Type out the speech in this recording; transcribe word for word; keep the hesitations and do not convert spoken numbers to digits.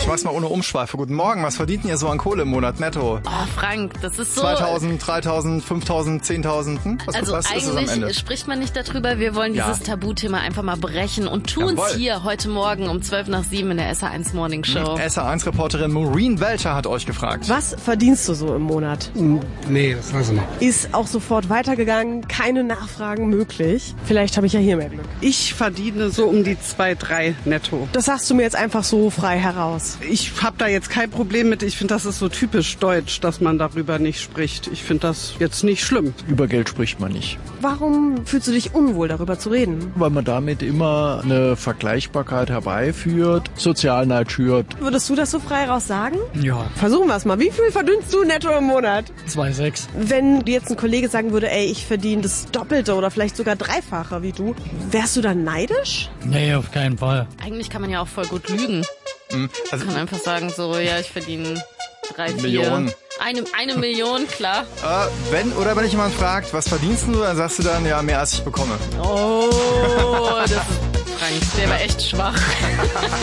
Ich mach's mal ohne Umschweife. Guten Morgen, was verdient ihr so an Kohle im Monat netto? Oh, Frank, das ist so... zweitausend, dreitausend, fünftausend, zehntausend? Hm? Was, also was ist es am eigentlich Ende? spricht man nicht darüber. Wir wollen dieses Ja. Tabuthema einfach mal brechen und tun's Jawohl. hier heute Morgen um zwölf nach sieben in der S R eins Morning Show. S R eins Reporterin Maureen Welcher hat euch gefragt. Was verdienst du so im Monat? Nee, das weiß ich nicht. Ist auch sofort weitergegangen, keine Nachfragen möglich. Vielleicht habe ich ja hier mehr Glück. Ich verdiene so um die zwei, drei netto. Das sagst du mir jetzt einfach so frei heraus. Ich habe da jetzt kein Problem mit. Ich finde, das ist so typisch deutsch, dass man darüber nicht spricht. Ich finde das jetzt nicht schlimm. Über Geld spricht man nicht, Warum fühlst du dich unwohl, darüber zu reden? weil man damit immer eine Vergleichbarkeit herbeiführt, Sozialneid schürt. Würdest du das so frei raus sagen? Ja, Versuchen wir es mal. Wie viel verdienst du netto im Monat? zwei Komma sechs. Wenn dir jetzt ein Kollege sagen würde, ey, ich verdiene das Doppelte oder vielleicht sogar Dreifache wie du, wärst du dann neidisch? Nee, auf keinen Fall. Eigentlich kann man ja auch voll gut lügen. Also, Man kann einfach sagen so, ja, ich verdiene drei, vier... Millionen. Eine, eine Million, klar. äh, wenn oder wenn dich jemand fragt, was verdienst du, dann sagst du dann, ja, mehr als ich bekomme. Oh, das ist... Frank, der war echt schwach.